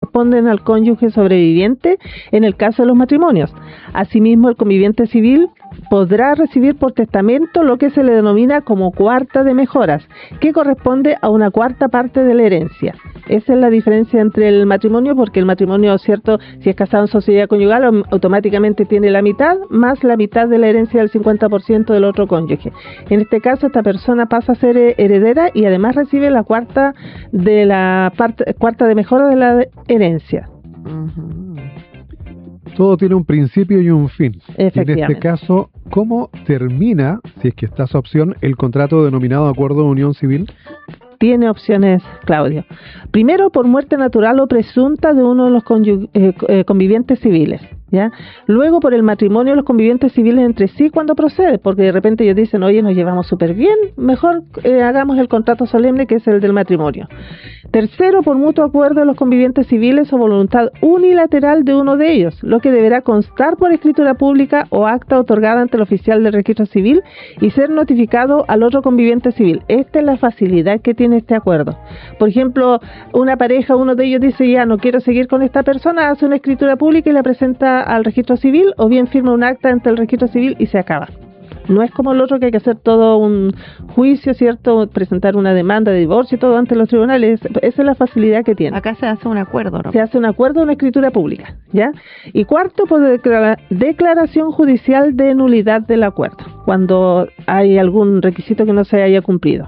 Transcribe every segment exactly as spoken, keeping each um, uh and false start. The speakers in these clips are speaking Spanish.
corresponden al cónyuge sobreviviente en el caso de los matrimonios. Asimismo, el conviviente civil podrá recibir por testamento lo que se le denomina como cuarta de mejoras, que corresponde a una cuarta parte de la herencia. Esa es la diferencia entre el matrimonio, porque el matrimonio, cierto, si es casado en sociedad conyugal, automáticamente tiene la mitad, más la mitad de la herencia del cincuenta por ciento del otro cónyuge. En este caso, esta persona pasa a ser heredera y además recibe la cuarta de la parte, cuarta de mejora de la herencia. Uh-huh. Todo tiene un principio y un fin. En este caso, ¿cómo termina, si es que está esa opción, el contrato denominado acuerdo de unión civil? Tiene opciones, Claudio. Primero, por muerte natural o presunta de uno de los conyu- eh, eh, convivientes civiles, ¿ya? Luego, por el matrimonio de los convivientes civiles entre sí cuando procede, porque de repente ellos dicen, oye, nos llevamos súper bien, mejor eh, hagamos el contrato solemne, que es el del matrimonio. Tercero, por mutuo acuerdo de los convivientes civiles o voluntad unilateral de uno de ellos, lo que deberá constar por escritura pública o acta otorgada ante el oficial del registro civil y ser notificado al otro conviviente civil. Esta es la facilidad que tiene este acuerdo. Por ejemplo, una pareja, uno de ellos dice, ya no quiero seguir con esta persona, hace una escritura pública y la presenta al registro civil, o bien firma un acta ante el registro civil y se acaba. No es como el otro, que hay que hacer todo un juicio, ¿cierto? Presentar una demanda de divorcio y todo ante los tribunales. Esa es la facilidad que tiene. Acá se hace un acuerdo, ¿no? Se hace un acuerdo, una escritura pública, ¿ya? Y cuarto, por declara- declaración judicial de nulidad del acuerdo, cuando hay algún requisito que no se haya cumplido.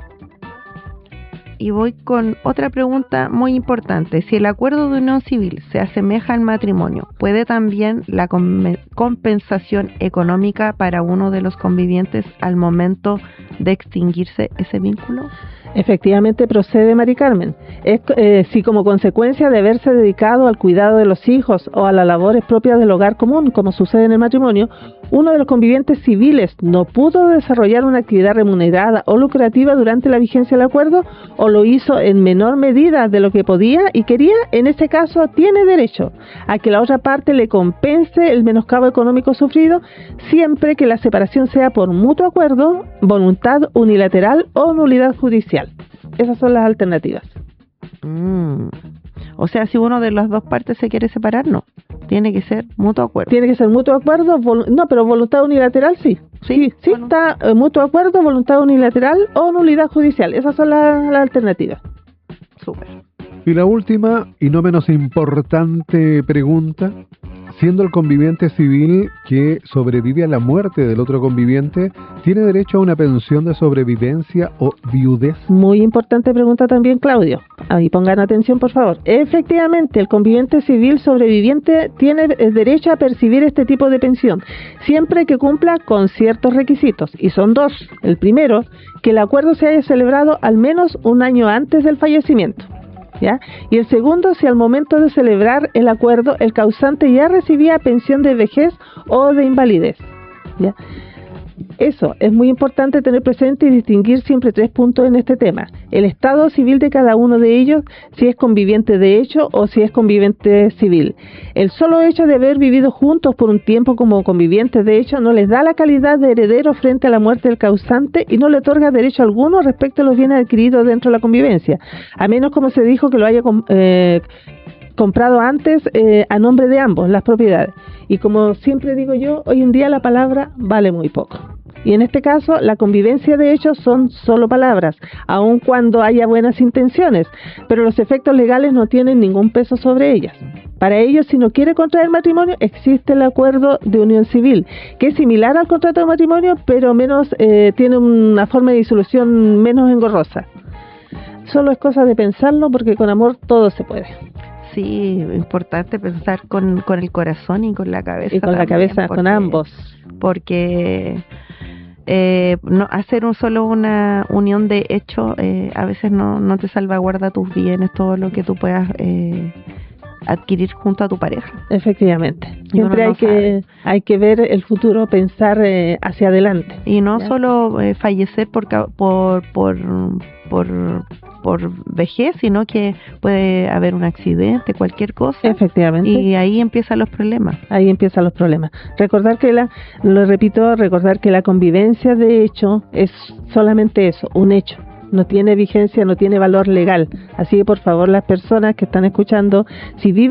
Y voy con otra pregunta muy importante. Si el acuerdo de unión civil se asemeja al matrimonio, ¿puede también la com- compensación económica para uno de los convivientes al momento de extinguirse ese vínculo? Efectivamente procede, Mari Carmen. Es, eh, si como consecuencia de haberse dedicado al cuidado de los hijos o a las labores propias del hogar común, como sucede en el matrimonio, uno de los convivientes civiles no pudo desarrollar una actividad remunerada o lucrativa durante la vigencia del acuerdo, o lo hizo en menor medida de lo que podía y quería, en este caso tiene derecho a que la otra parte le compense el menoscabo económico sufrido, siempre que la separación sea por mutuo acuerdo, voluntad unilateral o nulidad judicial. Esas son las alternativas. Mm. O sea, si uno de las dos partes se quiere separar, no. Tiene que ser mutuo acuerdo. Tiene que ser mutuo acuerdo, vol- no, pero voluntad unilateral sí. Sí, sí, sí bueno. Está eh, mutuo acuerdo, voluntad unilateral o nulidad judicial. Esas son las, las alternativas. Súper. Y la última, y no menos importante pregunta, siendo el conviviente civil que sobrevive a la muerte del otro conviviente, ¿tiene derecho a una pensión de sobrevivencia o viudez? Muy importante pregunta también, Claudio. Ahí pongan atención, por favor. Efectivamente, el conviviente civil sobreviviente tiene derecho a percibir este tipo de pensión, siempre que cumpla con ciertos requisitos, y son dos. El primero, que el acuerdo se haya celebrado al menos un año antes del fallecimiento, ¿ya? Y el segundo, si al momento de celebrar el acuerdo el causante ya recibía pensión de vejez o de invalidez, ¿ya? Eso es muy importante tener presente y distinguir siempre tres puntos en este tema: el estado civil de cada uno de ellos, si es conviviente de hecho o si es conviviente civil. El solo hecho de haber vivido juntos por un tiempo como convivientes de hecho no les da la calidad de heredero frente a la muerte del causante y no le otorga derecho alguno respecto a los bienes adquiridos dentro de la convivencia, a menos, como se dijo, que lo haya eh, comprado antes eh, a nombre de ambos las propiedades. Y como siempre digo yo, hoy en día la palabra vale muy poco. Y en este caso, la convivencia de hecho son solo palabras, aun cuando haya buenas intenciones, pero los efectos legales no tienen ningún peso sobre ellas. Para ellos, si no quiere contraer matrimonio, existe el acuerdo de unión civil, que es similar al contrato de matrimonio, pero menos eh, tiene una forma de disolución menos engorrosa. Solo es cosa de pensarlo, porque con amor todo se puede. Sí, importante pensar con, con el corazón y con la cabeza. Y con también, la cabeza, porque, con ambos. Porque eh, no hacer un solo una unión de hecho eh, a veces no, no te salvaguarda tus bienes, todo lo que tú puedas eh, adquirir junto a tu pareja. Efectivamente. Siempre no hay que hay que ver el futuro, pensar eh, hacia adelante. Y no ¿ya? solo eh, fallecer por por por por por vejez, sino que puede haber un accidente, cualquier cosa. Efectivamente. Y ahí empiezan los problemas. Ahí empiezan los problemas. Recordar que la, lo repito, recordar que la convivencia de hecho es solamente eso, un hecho. No tiene vigencia, no tiene valor legal. Así que por favor, las personas que están escuchando, si viven